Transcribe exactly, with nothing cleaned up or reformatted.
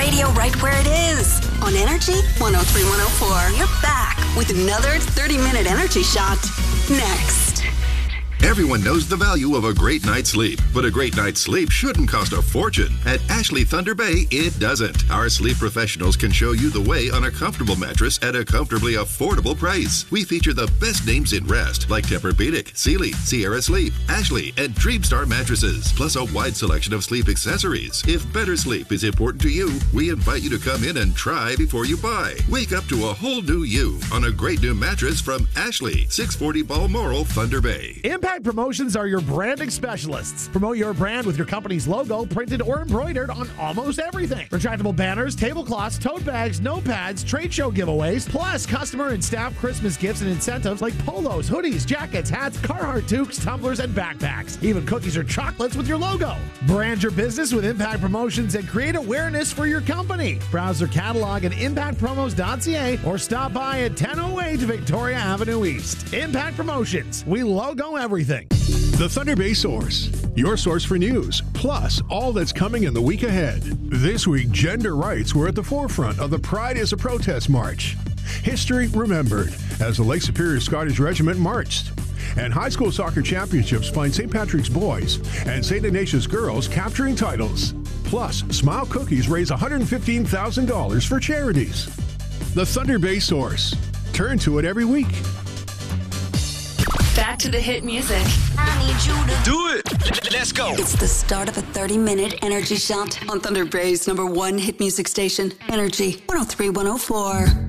radio right where it is. On Energy one oh three point one oh four. You're back with another thirty-minute energy shot. Next. Everyone knows the value of a great night's sleep, but a great night's sleep shouldn't cost a fortune. At Ashley Thunder Bay, it doesn't. Our sleep professionals can show you the way on a comfortable mattress at a comfortably affordable price. We feature the best names in rest, like Tempur-Pedic, Sealy, Sierra Sleep, Ashley, and Dreamstar mattresses, plus a wide selection of sleep accessories. If better sleep is important to you, we invite you to come in and try before you buy. Wake up to a whole new you on a great new mattress from Ashley, six forty Balmoral, Thunder Bay. Impact Promotions are your branding specialists. Promote your brand with your company's logo printed or embroidered on almost everything. Retractable banners, tablecloths, tote bags, notepads, trade show giveaways, plus customer and staff Christmas gifts and incentives like polos, hoodies, jackets, hats, Carhartt toques, tumblers, and backpacks. Even cookies or chocolates with your logo. Brand your business with Impact Promotions and create awareness for your company. Browse their catalog at impact promos dot c a or stop by at ten oh eight Victoria Avenue East. Impact Promotions. We logo everything. The Thunder Bay Source, your source for news, plus all that's coming in the week ahead. This week, gender rights were at the forefront of the Pride is a Protest March. History remembered as the Lake Superior Scottish Regiment marched. And high school soccer championships find Saint Patrick's boys and Saint Ignatius girls capturing titles. Plus, Smile Cookies raise one hundred fifteen thousand dollars for charities. The Thunder Bay Source. Turn to it every week. Back to the hit music. I need you to do it. Let's go. It's the start of a thirty-minute energy shot on Thunder Bay's number one hit music station, Energy one oh three point one oh four.